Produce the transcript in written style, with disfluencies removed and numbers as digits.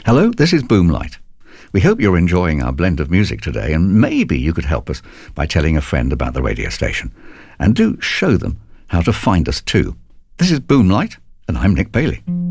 Hello, this is Boomlight. We hope you're enjoying our blend of music today, and maybe you could help us by telling a friend about the radio station. And do show them how to find us too. This is Boomlight, and I'm Nick Bailey.